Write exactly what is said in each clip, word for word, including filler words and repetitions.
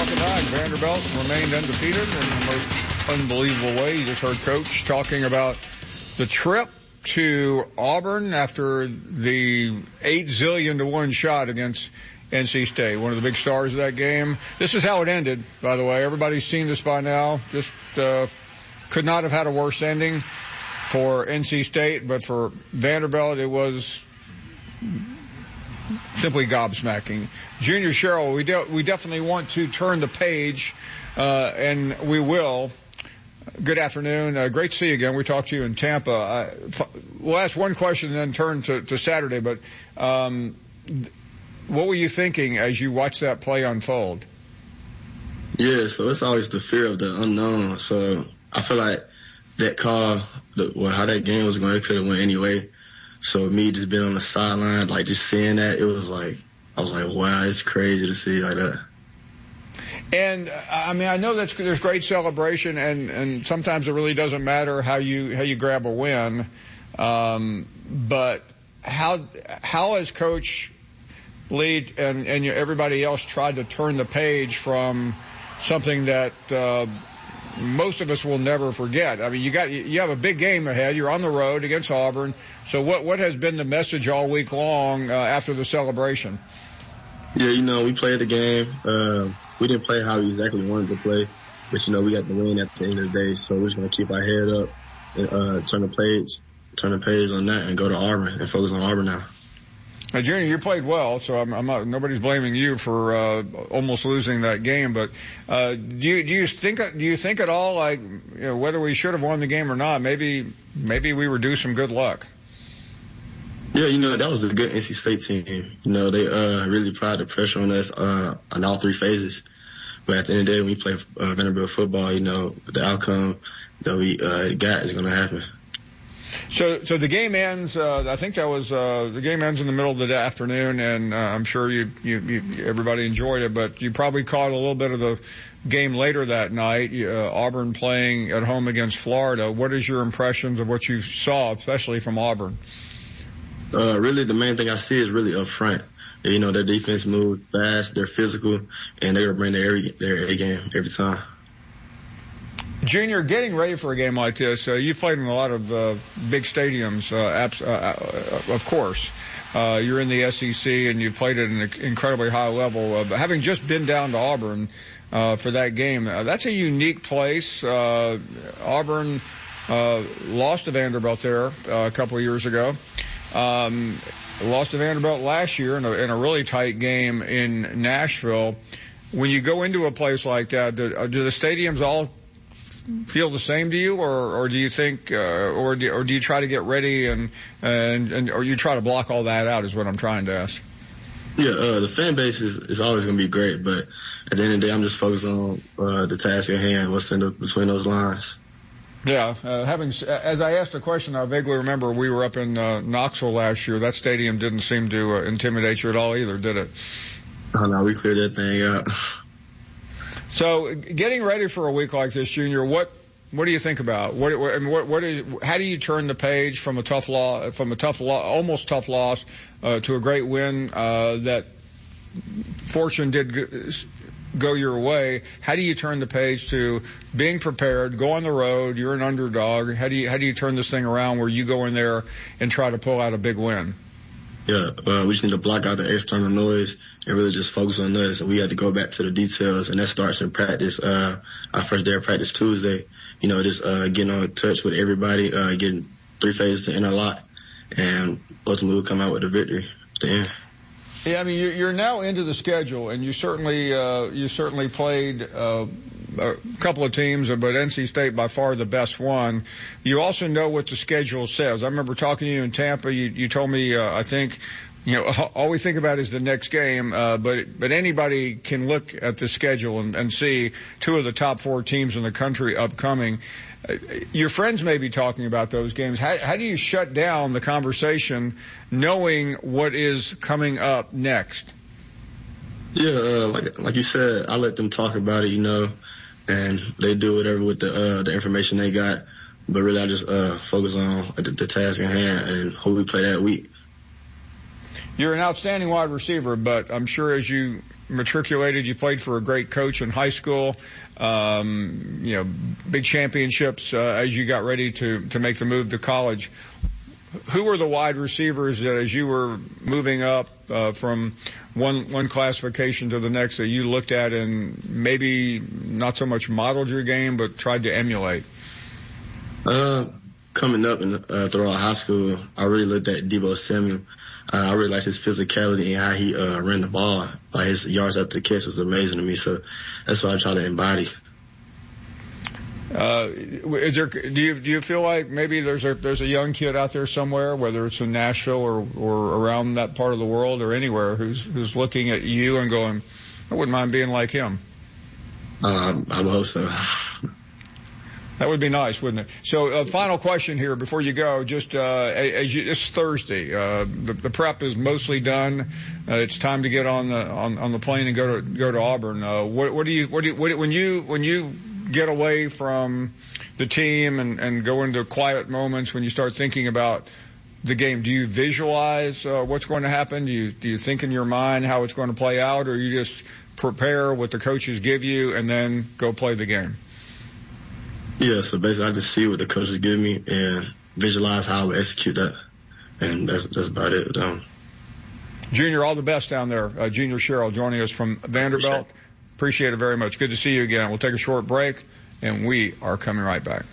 Welcome back. Vanderbilt remained undefeated in the most unbelievable way. You just heard Coach talking about the trip to Auburn after the eight zillion to one shot against N C State, one of the big stars of that game. This is how it ended, by the way. Everybody's seen this by now. Just uh, could not have had a worse ending for N C State, but for Vanderbilt, it was simply gobsmacking. Junior Sherrill, we, de- we definitely want to turn the page, uh, and we will. Good afternoon. Uh, great to see you again. We talked to you in Tampa. Uh, f- we'll ask one question and then turn to, to Saturday, but um, what were you thinking as you watched that play unfold? Yeah, so it's always the fear of the unknown. So I feel like that call, the, well, how that game was going, it could have went anyway. So me just being on the sideline, like just seeing that, it was like, I was like, wow, it's crazy to see like that. And I mean, I know that there's great celebration, and, and sometimes it really doesn't matter how you how you grab a win. Um, but how how has Coach Lee and and everybody else tried to turn the page from something that uh, most of us will never forget? I mean, you got you have a big game ahead. You're on the road against Auburn. So what what has been the message all week long uh, after the celebration? Yeah, you know, we played the game. Uh, we didn't play how we exactly wanted to play, but, you know, we got the win at the end of the day. So we're just going to keep our head up and uh, turn the page, turn the page on that and go to Auburn and focus on Auburn now. Now, Junior, you played well, so I'm, I'm not, nobody's blaming you for uh, almost losing that game. But uh, do you do you think do you think at all, like, you know, whether we should have won the game or not? Maybe maybe we were due some good luck. Yeah, you know, that was a good N C State team. You know, they uh really applied the pressure on us uh on all three phases. But at the end of the day, when we play uh, Vanderbilt football, you know, the outcome that we uh, got is going to happen. So, so the game ends. Uh, I think that was uh, the game ends in the middle of the afternoon, and uh, I'm sure you, you, you, everybody enjoyed it. But you probably caught a little bit of the game later that night. Uh, Auburn playing at home against Florida. What is your impressions of what you saw, especially from Auburn? Uh, really, the main thing I see is really up front. You know, their defense moves fast, they're physical, and they're going to bring their, their A game every time. Junior, getting ready for a game like this, uh, you've played in a lot of uh, big stadiums, uh, abs- uh, uh, of course. Uh, you're in the S E C, and you've played at an incredibly high level. Uh, but having just been down to Auburn uh, for that game, uh, that's a unique place. Uh, Auburn uh, lost to Vanderbilt there uh, a couple of years ago. Um, lost to Vanderbilt last year in a, in a really tight game in Nashville. When you go into a place like that, do, do the stadiums all feel the same to you, or, or do you think, uh, or do, or do you try to get ready and, and, and, or you try to block all that out is what I'm trying to ask. Yeah, uh, the fan base is, is always going to be great, but at the end of the day, I'm just focused on, uh, the task at hand, what's in the, between those lines. Yeah, uh, having, as I asked the question, I vaguely remember we were up in, uh, Knoxville last year. That stadium didn't seem to uh, intimidate you at all either, did it? Oh no, we cleared that thing out. So, getting ready for a week like this, Junior, what what do you think about? What what what is? How do you turn the page from a tough law, from a tough law, almost tough loss, uh, to a great win uh, that fortune did go, go your way? How do you turn the page to being prepared, go on the road? You're an underdog. How do you how do you turn this thing around where you go in there and try to pull out a big win? Yeah, uh, we just need to block out the external noise and really just focus on us. And we had to go back to the details, and that starts in practice. Uh, our first day of practice Tuesday, you know, just uh, getting on touch with everybody, uh, getting three phases to interlock, and ultimately we'll come out with a victory at the end. Yeah, I mean, you're now into the schedule, and you certainly uh, you certainly played uh, a couple of teams, but N C State by far the best one. You also know what the schedule says. I remember talking to you in Tampa. You, you told me, uh, I think, you know, all we think about is the next game, uh, but but anybody can look at the schedule and, and see two of the top four teams in the country upcoming. Uh, your friends may be talking about those games. How, how do you shut down the conversation knowing what is coming up next? Yeah, uh, like like you said, I let them talk about it, you know, and they do whatever with the uh, the information they got. But really, I just uh, focus on the, the task at hand and who we play that week. You're an outstanding wide receiver, but I'm sure as you matriculated. You played for a great coach in high school. Um, you know, big championships uh, as you got ready to to make the move to college. Who were the wide receivers that, as you were moving up uh, from one one classification to the next, that you looked at and maybe not so much modeled your game, but tried to emulate? Uh, coming up and uh, throughout high school, I really looked at Deebo Samuel. Uh, I really liked his physicality and how he uh, ran the ball. Like his yards after the catch was amazing to me. So that's what I try to embody. Uh, is there, do you, do you feel like maybe there's a, there's a young kid out there somewhere, whether it's in Nashville or, or around that part of the world or anywhere, who's, who's looking at you and going, I wouldn't mind being like him? Um, I would hope so. That would be nice, wouldn't it? So, uh, final question here before you go. Just uh, as you, it's Thursday, uh, the, the prep is mostly done. Uh, it's time to get on the on, on the plane and go to go to Auburn. Uh, what, what do you what do you what, when you when you get away from the team and, and go into quiet moments, when you start thinking about the game, do you visualize uh, what's going to happen? Do you do you think in your mind how it's going to play out, or you just prepare what the coaches give you and then go play the game? Yeah, so basically I just see what the coaches give me and visualize how I would execute that, and that's that's about it. Um, Junior, all the best down there. Uh, Junior Sherrill joining us from Vanderbilt. Appreciate it. Appreciate it very much. Good to see you again. We'll take a short break, and we are coming right back.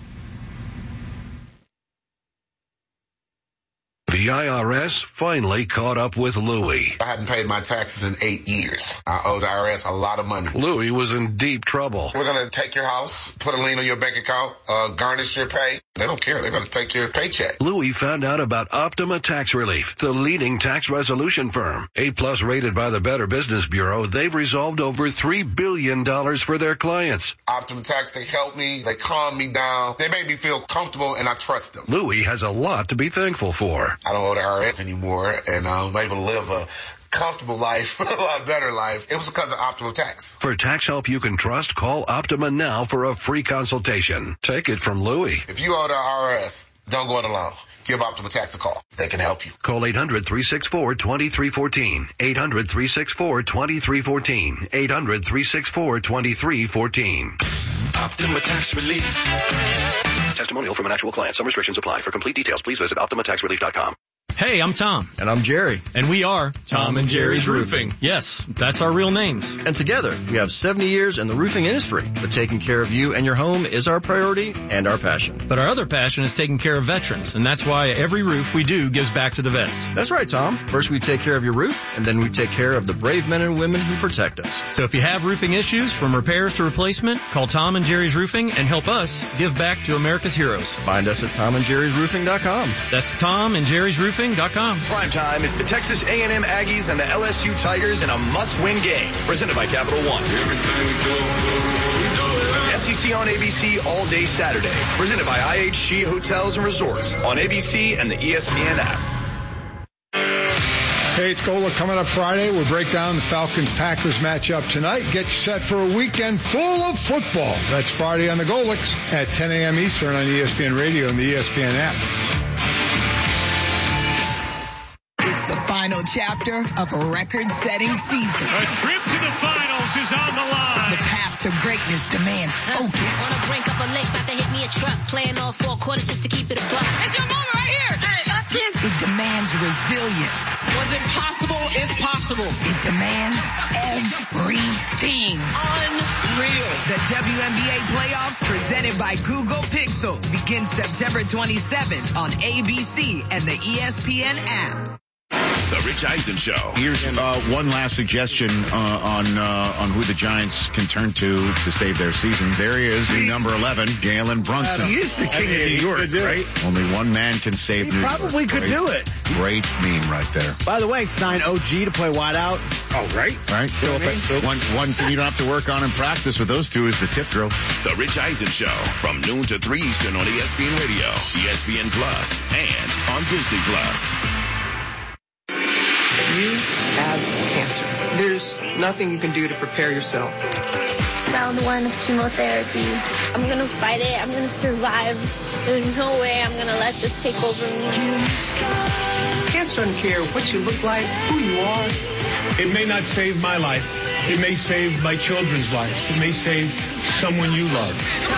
The I R S finally caught up with Louie. I hadn't paid my taxes in eight years. I owed the I R S a lot of money. Louie was in deep trouble. We're going to take your house, put a lien on your bank account, uh, garnish your pay. They don't care. They're going to take your paycheck. Louie found out about Optima Tax Relief, the leading tax resolution firm. A-plus rated by the Better Business Bureau, they've resolved over three billion dollars for their clients. Optima Tax, they help me. They calm me down. They make me feel comfortable, and I trust them. Louie has a lot to be thankful for. I don't owe the I R S anymore, and I'm able to live a comfortable life, a lot better life. It was because of Optima Tax. For tax help you can trust, call Optima now for a free consultation. Take it from Louie. If you owe the I R S, don't go it alone. Give Optima Tax a call. They can help you. Call eight hundred, three six four, two three one four. eight hundred, three six four, two three one four. eight hundred, three six four, two three one four. Optima Tax Relief. Testimonial from an actual client. Some restrictions apply. For complete details, please visit optima tax relief dot com. Hey, I'm Tom. And I'm Jerry. And we are Tom and Jerry's Roofing. Yes, that's our real names. And together, we have seventy years in the roofing industry. But taking care of you and your home is our priority and our passion. But our other passion is taking care of veterans, and that's why every roof we do gives back to the vets. That's right, Tom. First we take care of your roof, and then we take care of the brave men and women who protect us. So if you have roofing issues, from repairs to replacement, call Tom and Jerry's Roofing and help us give back to America's heroes. Find us at tom and jerry's roofing dot com. That's tom and jerry's roofing dot com. Prime time, it's the Texas A and M Aggies and the L S U Tigers in a must-win game. Presented by Capital One. S E C on A B C all day Saturday. Presented by I H G Hotels and Resorts on A B C and the E S P N app. Hey, it's Gola coming up Friday. We'll break down the Falcons-Packers matchup tonight. Get you set for a weekend full of football. That's Friday on the Golics at ten a.m. Eastern on E S P N Radio and the E S P N app. It's the final chapter of a record-setting season. A trip to the finals is on the line. The path to greatness demands focus. On the brink of a lake, about to hit me a truck. Playing all four quarters just to keep it a buck. It's your moment right here. Hey, I can't. It demands resilience. What's impossible is possible. It demands everything. Unreal. The W N B A playoffs presented by Google Pixel begins September twenty-seventh on A B C and the E S P N app. The Rich Eisen Show. Here's uh, one last suggestion uh, on uh, on who the Giants can turn to to save their season. There he is, the number eleven, Jalen Brunson. Uh, he is the king I mean, of New York, right? Only one man can save he New York. He probably could great, do it. Great meme right there. By the way, sign O G to play wideout. Oh, right. Right. You know I mean? One, one thing you don't have to work on in practice with those two is the tip drill. The Rich Eisen Show from noon to three Eastern on E S P N Radio, E S P N Plus, and on Disney Plus. You have cancer. There's nothing you can do to prepare yourself. Round one of chemotherapy. I'm going to fight it. I'm going to survive. There's no way I'm going to let this take over me. Cancer doesn't care what you look like, who you are. It may not save my life. It may save my children's lives. It may save someone you love.